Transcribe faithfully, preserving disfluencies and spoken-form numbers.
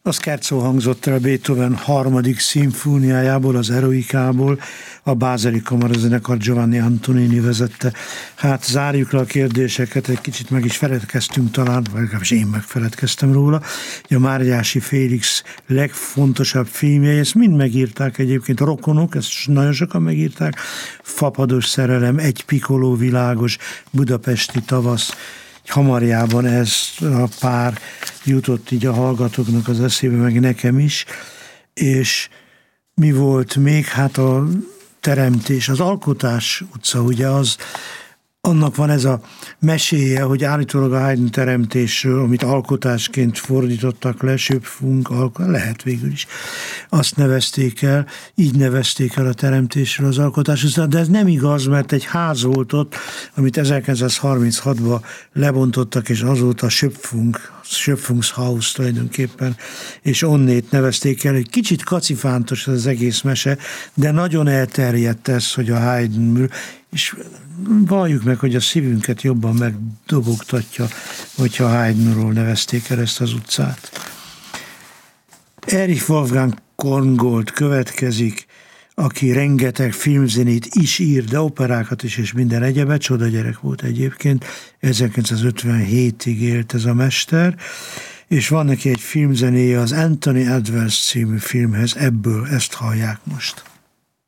A scherzo hangzott el Beethoven harmadik szimfóniájából, az Eroikából, a Bázeli Kamarazenekar Giovanni Antonini vezette. Hát zárjuk le a kérdéseket, egy kicsit meg is feledkeztünk talán, vagy legalábbis én megfeledkeztem róla. A Máriási Félix legfontosabb filmjei, ezt mind megírták egyébként, a rokonok, ezt nagyon sokan megírták. Fapados szerelem, Egy pikoló világos, Budapesti tavasz, Hamarjában ez a pár jutott így a hallgatóknak az eszébe, meg nekem is, és mi volt még? Hát a teremtés, az Alkotás utca, ugye az, annak van ez a meséje, hogy állítólag a Haydn teremtésről, amit alkotásként fordítottak le, Schöpfung, lehet végül is, azt nevezték el, így nevezték el a teremtésről az alkotásról, de ez nem igaz, mert egy ház volt ott, amit ezerkilencszázharminchatban lebontottak, és azóta Schöpfung, Schöpfungshaus tulajdonképpen, és onnét nevezték el. Egy kicsit kacifántos ez az egész mese, de nagyon elterjedt ez, hogy a Haydn, és valljuk meg, hogy a szívünket jobban megdobogtatja, hogyha Haydnról nevezték el ezt az utcát. Erich Wolfgang Korngold következik, aki rengeteg filmzenét is ír, de operákat is, és minden egyebet, csoda gyerek volt egyébként, ezerkilencszázötvenhétig élt ez a mester, és van neki egy filmzenéje az Anthony Edwards című filmhez, ebből ezt hallják most.